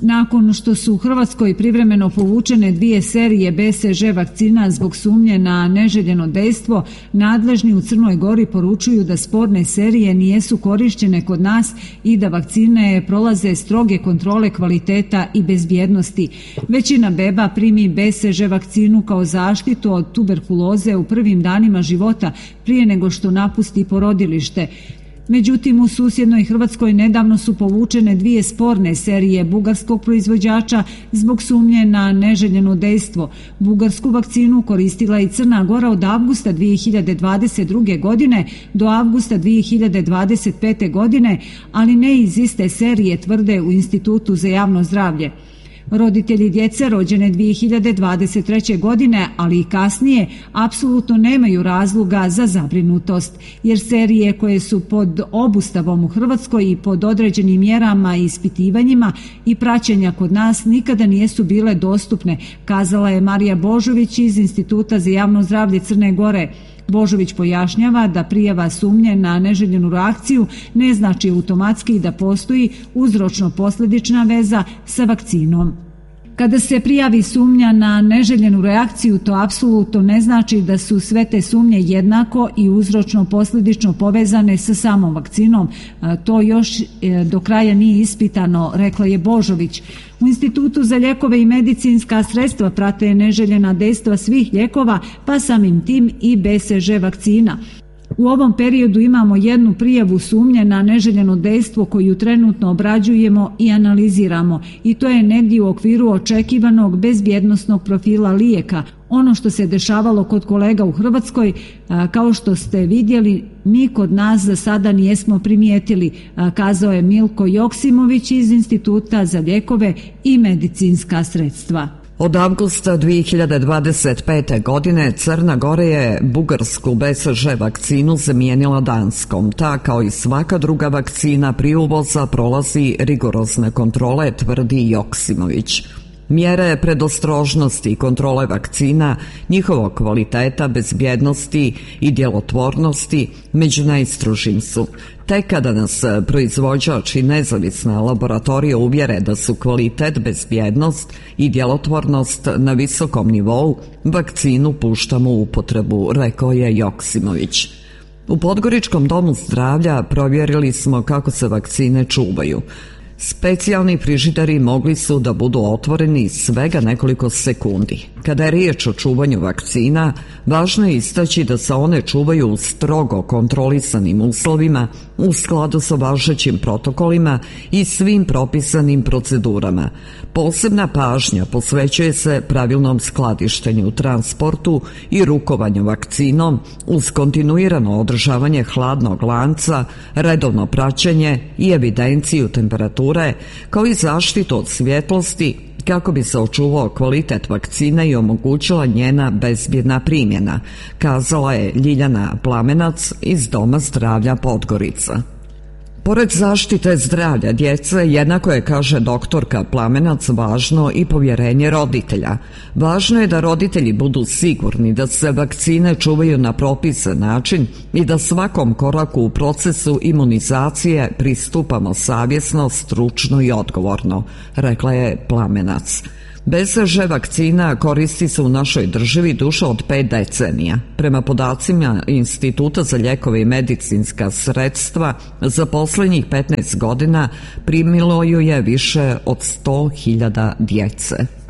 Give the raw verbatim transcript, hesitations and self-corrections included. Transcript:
Nakon što su u Hrvatskoj privremeno povučene dvije serije B C G vakcina zbog sumnje na neželjeno dejstvo, nadležni u Crnoj Gori poručuju da sporne serije nijesu korišćene kod nas i da vakcine prolaze stroge kontrole kvaliteta i bezbjednosti. Većina beba primi B C G vakcinu kao zaštitu od tuberkuloze u prvim danima života prije nego što napusti porodilište. Međutim, u susjednoj Hrvatskoj nedavno su povučene dvije sporne serije bugarskog proizvođača zbog sumnje na neželjeno dejstvo. Bugarsku vakcinu koristila i Crna Gora od avgusta dvije hiljade dvadeset druge. godine do avgusta dvije hiljade dvadeset pete. godine, ali ne iz iste serije, tvrde u Institutu za javno zdravlje. Roditelji djece rođene dvije hiljade dvadeset treće. godine, ali i kasnije, apsolutno nemaju razloga za zabrinutost, jer serije koje su pod obustavom u Hrvatskoj i pod određenim mjerama i ispitivanjima i praćenja kod nas nikada nijesu bile dostupne, kazala je Marija Božović iz Instituta za javno zdravlje Crne Gore. Božović pojašnjava da prijava sumnje na neželjenu reakciju ne znači automatski da postoji uzročno-posljedična veza sa vakcinom. Kada se prijavi sumnja na neželjenu reakciju, to apsolutno ne znači da su sve te sumnje jednako i uzročno-posljedično povezane sa samom vakcinom. To još do kraja nije ispitano, rekla je Božović. U Institutu za lijekove i medicinska sredstva prate neželjena dejstva svih lijekova, pa samim tim i B C G vakcina. U ovom periodu imamo jednu prijavu sumnje na neželjeno dejstvo koju trenutno obrađujemo i analiziramo, i to je negdje u okviru očekivanog bezbjednosnog profila lijeka. Ono što se dešavalo kod kolega u Hrvatskoj, kao što ste vidjeli, mi kod nas za sada nijesmo primijetili, kazao je Milko Joksimović iz Instituta za lijekove i medicinska sredstva. Od avgusta dvije hiljade dvadeset pete. godine Crna Gora je bugarsku B C G vakcinu zamijenila danskom. Ta, kao i svaka druga vakcina prije uvoza, prolazi rigorozne kontrole, tvrdi Joksimović. Mjere predostrožnosti i kontrole vakcina, njihovog kvaliteta, bezbjednosti i djelotvornosti među najstrožim su. Tek kada nas proizvođač i nezavisna laboratorija uvjere da su kvalitet, bezbjednost i djelotvornost na visokom nivou, vakcinu puštamo u upotrebu, rekao je Joksimović. U Podgoričkom domu zdravlja provjerili smo kako se vakcine čuvaju. Specijalni frižideri mogli su da budu otvoreni svega nekoliko sekundi. Kada je riječ o čuvanju vakcina, važno je istaći da se one čuvaju u strogo kontrolisanim uslovima, u skladu sa važećim protokolima i svim propisanim procedurama. Posebna pažnja posvećuje se pravilnom skladištenju, transportu i rukovanju vakcinom uz kontinuirano održavanje hladnog lanca, redovno praćenje i evidenciju temperature, kao i zaštitu od svjetlosti, kako bi se očuvao kvalitet vakcine i omogućila njena bezbjedna primjena, kazala je Ljiljana Plamenac iz Doma zdravlja Podgorica. Pored zaštite zdravlja djece, jednako je, kaže doktorka Plamenac, važno i povjerenje roditelja. Važno je da roditelji budu sigurni da se vakcine čuvaju na propisan način i da svakom koraku u procesu imunizacije pristupamo savjesno, stručno i odgovorno, rekla je Plamenac. B C G vakcina koristi se u našoj državi duže od pet decenija. Prema podacima Instituta za lijekove i medicinska sredstva, za posljednjih petnaest godina primilo ju je više od sto hiljada djece.